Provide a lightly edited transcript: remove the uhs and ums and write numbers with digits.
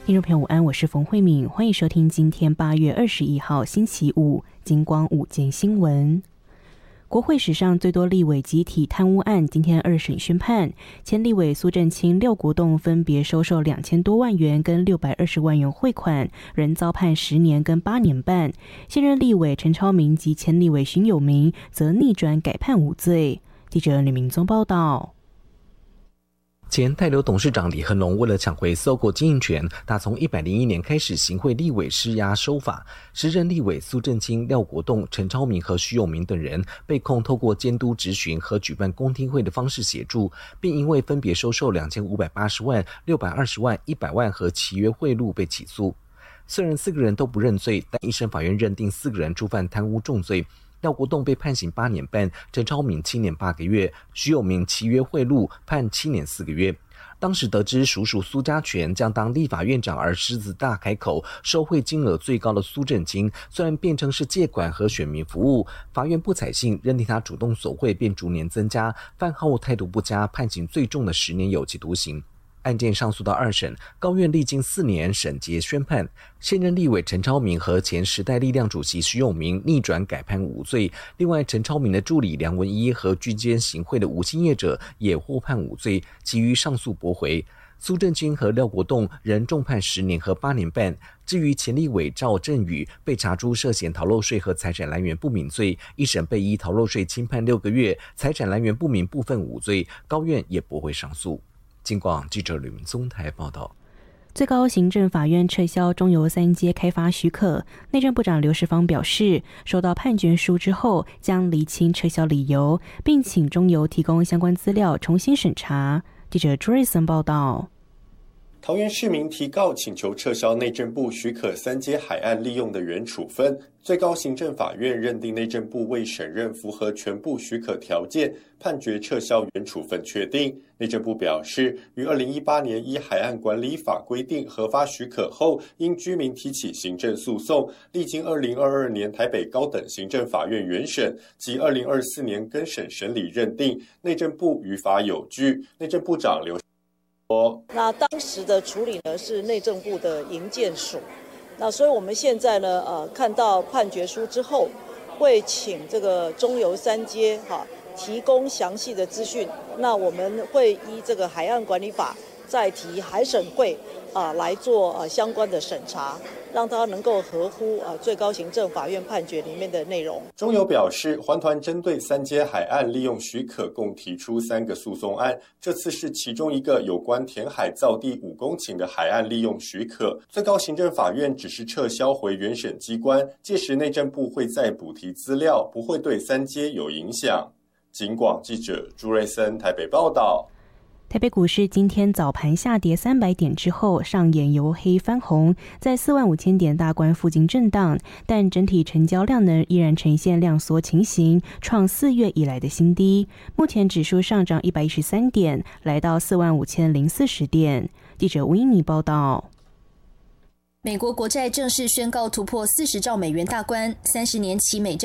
听众朋友午安，我是冯慧敏，欢迎收听今天8月21号星期五金光午间新闻。国会史上最多立委集体贪污案今天二审宣判，前立委苏震清、廖国栋分别收受2000多万元跟620万元汇款，仍遭判10年跟8年半。现任立委陈超明及前立委徐友明则逆转改判无罪。记者李明宗报道。 前泰流董事长李亨龙为了抢回搜狗经营权，打从101年开始行贿立委施压收法，时任立委苏震清、廖国栋、陈超明和徐友明等人被控透过监督质询和举办公听会的方式协助，并因为分别收受2580万、620万、100万和契约贿赂被起诉。虽然4个人都不认罪，但一审法院认定4个人触犯贪污重罪。廖国栋被判刑8年半，陈超明7年8个月，徐友明契约贿赂判7年4个月。当时得知叔叔苏家全将当立法院长而狮子大开口，收贿金额最高的苏震清虽然辩称是借款和选民服务，法院不采信，认定他主动索贿便逐年增加，犯后态度不佳，判刑最重的10年有期徒刑。案件上诉到2审，高院历经4年审结宣判，现任立委陈超明和前时代力量主席徐永明逆转改判无罪。另外，陈超明的助理梁文一和居间行贿的无薪业者也获判无罪，其余上诉驳回。苏震清和廖国栋仍重判10年和8年半。至于前立委赵振宇被查出涉嫌逃漏税和财产来源不明罪，一审被依逃漏税轻判6个月，财产来源不明部分无罪，高院也驳回上诉。金广记者吕明宗台报道。 最高行政法院撤销中油3街开发许可，内政部长刘世芳表示，收到判决书之后将厘清撤销理由，并请中油提供相关资料重新审查。记者朱瑞森报道。 桃园市民提告请求撤销内政部许可3街海岸利用的原处分，最高行政法院认定内政部未审认符合全部许可条件，判决撤销原处分确定。内政部表示，于2018年依海岸管理法规定核发许可后，因居民提起行政诉讼，历经2022年台北高等行政法院原审及2024年更审审理认定，内政部于法有据。内政部长刘那当时的处理呢是内政部的营建署，那所以我们现在呢看到判决书之后，会请这个中油3街提供详细的资讯，那我们会依这个海岸管理法再提海审会来做相关的审查，让它能够合乎最高行政法院判决里面的内容。 中油表示，环团针对3街海岸利用许可共提出3个诉讼案，这次是其中一个有关填海造地5公顷的海岸利用许可，最高行政法院只是撤销回原审机关，届时内政部会再补提资料，不会对3街有影响。警广记者朱瑞森台北报道。 台北股市今天早盘下跌300点之后，上演由黑翻红，在45000点大关附近震荡，但整体成交量呢依然呈现量缩情形，创4月以来的新低。目前指数上涨113点，来到45040点。记者吴英妮报道。 美国国债正式宣告突破40兆美元大关，30年期美债